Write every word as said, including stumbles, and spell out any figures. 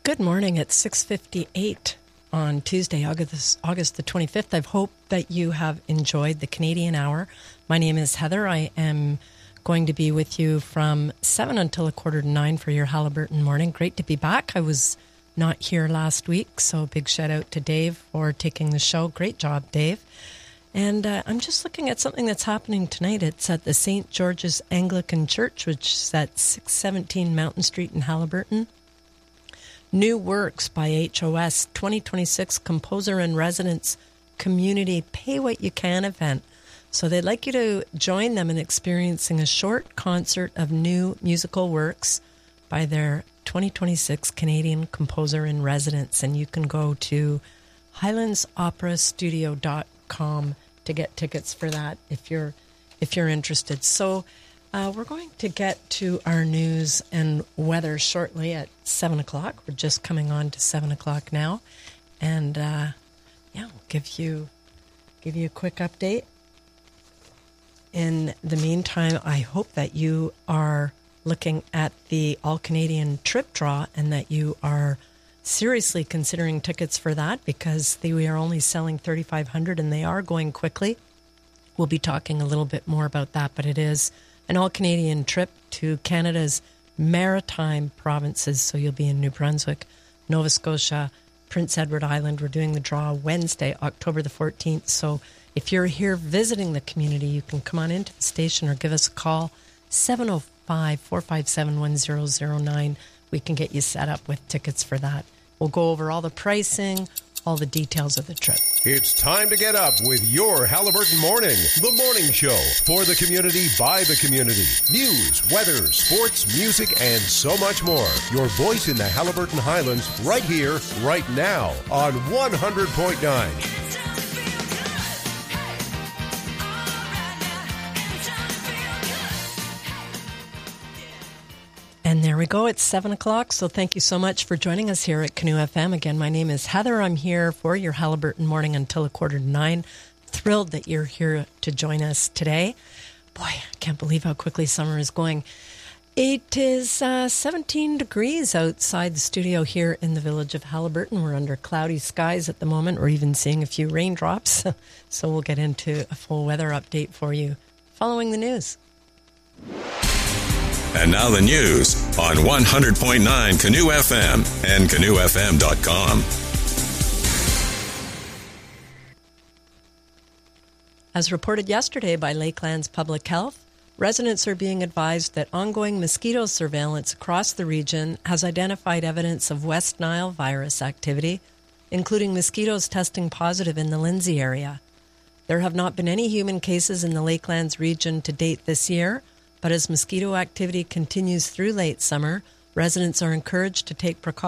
Good morning. It's six fifty-eight on Tuesday, August, August the twenty-fifth. I hope that you have enjoyed the Canadian Hour. My name is Heather. I am going to be with you from seven until a quarter to nine for your Haliburton morning. Great to be back. I was not here last week, so big shout out to Dave for taking the show. Great job, Dave. And uh, I'm just looking at something that's happening tonight. It's at the Saint George's Anglican Church, which is at six seventeen Mountain Street in Haliburton. New Works by H O S twenty twenty-six Composer in Residence Community Pay What You Can event. So they'd like you to join them in experiencing a short concert of new musical works by their twenty twenty-six Canadian Composer in Residence. And you can go to highlands opera studio dot com to get tickets for that if you're if you're interested. So Uh, we're going to get to our news and weather shortly at seven o'clock. We're just coming on to seven o'clock now. And, uh, yeah, we'll give you, give you a quick update. In the meantime, I hope that you are looking at the All-Canadian Trip Draw and that you are seriously considering tickets for that, because they, we are only selling thirty-five hundred and they are going quickly. We'll be talking a little bit more about that, but it is an all-Canadian trip to Canada's maritime provinces. So you'll be in New Brunswick, Nova Scotia, Prince Edward Island. We're doing the draw Wednesday, October the fourteenth. So if you're here visiting the community, you can come on into the station or give us a call, seven oh five, four five seven, one oh oh nine. We can get you set up with tickets for that. We'll go over all the pricing, all the details of the trip. It's time to get up with your Haliburton Morning, the morning show for the community, by the community. News, weather, sports, music, and so much more. Your voice in the Haliburton Highlands right here, right now on one hundred point nine. And there we go. It's seven o'clock. So thank you so much for joining us here at Canoe F M. Again, my name is Heather. I'm here for your Haliburton morning until a quarter to nine. Thrilled that you're here to join us today. Boy, I can't believe how quickly summer is going. It is uh, seventeen degrees outside the studio here in the village of Haliburton. We're under cloudy skies at the moment. We're even seeing a few raindrops. So we'll get into a full weather update for you following the news. And now the news on one hundred point nine Canoe F M and canoe f m dot com. As reported yesterday by Lakelands Public Health, residents are being advised that ongoing mosquito surveillance across the region has identified evidence of West Nile virus activity, including mosquitoes testing positive in the Lindsay area. There have not been any human cases in the Lakelands region to date this year, but as mosquito activity continues through late summer, residents are encouraged to take precautions